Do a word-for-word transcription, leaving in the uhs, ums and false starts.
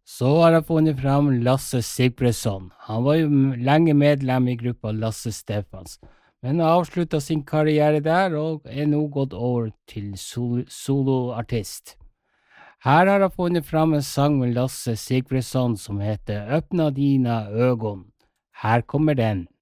Så har jeg funnet fram Lasse Sigfridsson. Han var jo m- lenge medlem i gruppa Lasse Stefans, men har avslutta sin karriere der og er nå gått over til sol soloartist. Her har jeg funnet fram en sang med Lasse Sigfridsson som heter Öppna dina ögon. Her kommer den.